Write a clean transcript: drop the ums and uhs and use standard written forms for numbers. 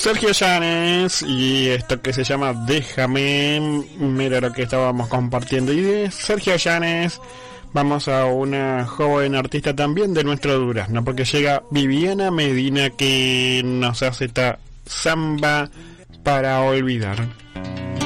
Sergio Llanes y esto que se llama Déjame, mira lo que estábamos compartiendo. Y de Sergio Llanes vamos a una joven artista también de nuestro Durazno, porque llega Viviana Medina que nos hace esta samba para olvidar.